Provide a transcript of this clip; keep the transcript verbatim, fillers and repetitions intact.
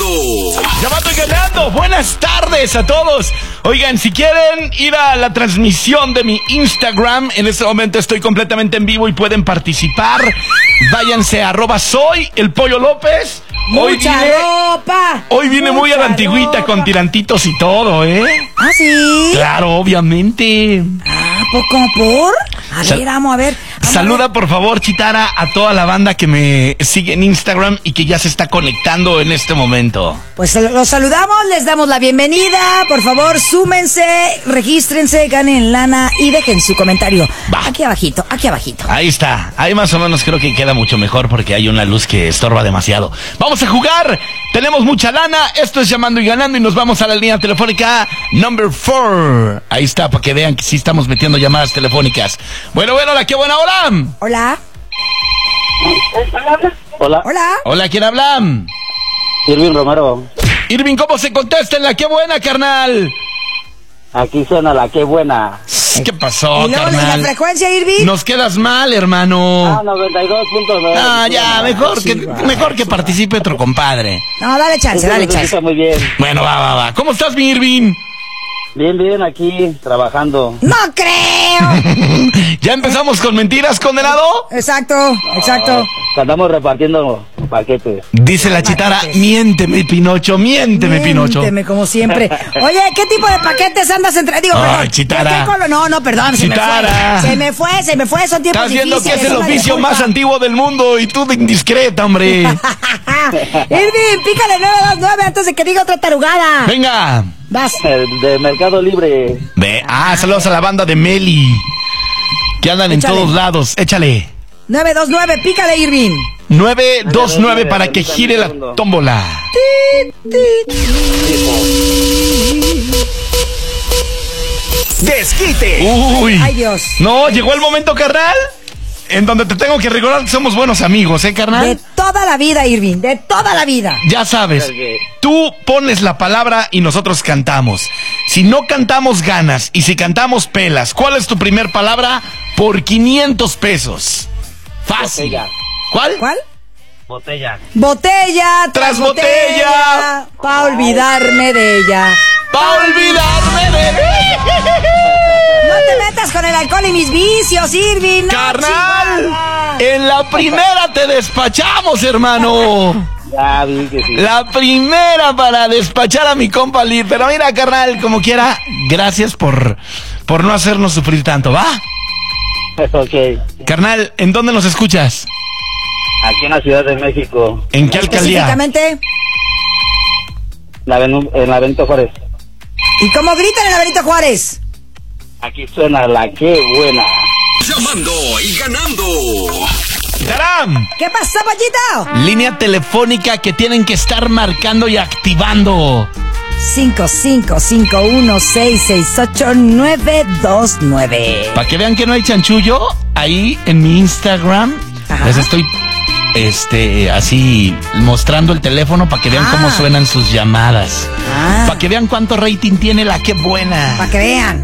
Llamando y ganando. Buenas tardes a todos. Oigan, si quieren ir a la transmisión de mi Instagram, en este momento estoy completamente en vivo y pueden participar. Váyanse a arroba soy el Pollo López. Hoy Mucha viene, ropa. Hoy viene muy a la antigüita ropa. con tirantitos y todo, ¿eh? ¿Ah, sí? Claro, obviamente. Ah, ¿poco por? A Sal- ver, vamos a ver. Vamos Saluda a ver. por favor, Chitara, a toda la banda que me sigue en Instagram y que ya se está conectando en este momento. Pues los saludamos, les damos la bienvenida. Por favor, súmense, regístrense, ganen lana y dejen su comentario. Va. Aquí abajito, aquí abajito. Ahí está, ahí más o menos creo que queda mucho mejor porque hay una luz que estorba demasiado. Vamos a jugar, tenemos mucha lana, esto es Llamando y Ganando y nos vamos a la línea telefónica number four. Ahí está, para que vean que sí estamos metiendo llamadas telefónicas. Bueno, bueno, hola, qué buena hora. Hola, Hola, hola. Hola, ¿quién habla? Irving Romero. Irving, ¿cómo se contesta en la qué buena, carnal? Aquí suena la que buena. ¿Qué pasó, ¿Y luego de la carnal? frecuencia, Irving? Nos quedas mal, hermano. Ah, noventa y dos punto nueve. Ah, ya, mejor que, sí, va, mejor que participe otro compadre. No, dale chance, dale chance. Está muy bien. Bueno, va, va, va. ¿Cómo estás, mi Irving? Bien, bien, aquí trabajando. ¡No creo! ¿Ya empezamos con mentiras, condenado? Exacto, exacto. Ah, andamos repartiendo paquetes. Dice la Chitara, Paquetes. miénteme, Pinocho, miénteme, Pinocho. Miénteme, como siempre. Oye, ¿qué tipo de paquetes andas entre...? Digo, Ay, perdón, Chitara. ¿qué colo- No, no, perdón, se Chitara. me fue. Se me fue, se me fue, son tiempos Estás viendo que difíciles. es el una oficio disculpa. más antiguo del mundo y tú de indiscreta, hombre. Irving, pícale nueve dos nueve antes de que diga otra tarugada. Venga. Vas. El de Mercado Libre. Ve, ah, saludos a la banda de Meli, que andan Échale. en todos lados. Échale. nueve dos nueve, pícale, Irving. nueve dos nueve para que gire la tómbola. Desquite. Uy. Ay, Dios. No, llegó el momento, carnal, en donde te tengo que recordar que somos buenos amigos, ¿eh, De carnal? toda la vida, Irving, de toda la vida. Ya sabes, tú pones la palabra y nosotros cantamos. Si no cantamos, ganas. Y si cantamos, pelas. ¿Cuál es tu primer palabra? Por quinientos pesos. Fácil. Botella. ¿Cuál? ¿Cuál? Botella. Botella Tras botella. Pa' olvidarme de ella. Pa' olvidarme de No te metas con el alcohol y mis vicios, Irving. No, Carnal, Chihuahua. en la primera te despachamos, hermano. Ya vi que sí. La primera para despachar a mi compa Lee. Pero mira, carnal, como quiera, gracias por, por no hacernos sufrir tanto, ¿va? Ok. Carnal, ¿en dónde nos escuchas? Aquí en la Ciudad de México. ¿En qué alcaldía? Específicamente. La Benu- en la Benito Juárez. ¿Y cómo gritan en la Benito Juárez? Aquí suena la que buena. Llamando y ganando. ¡Taram! ¿Qué pasó, pollito? Línea telefónica que tienen que estar marcando y activando. cinco cinco cinco uno seis seis ocho nueve dos nueve. Para que vean que no hay chanchullo, ahí en mi Instagram Ajá. les estoy este así mostrando el teléfono para que vean Ah. cómo suenan sus llamadas. Ah. Para que vean cuánto rating tiene la que buena. Para que vean.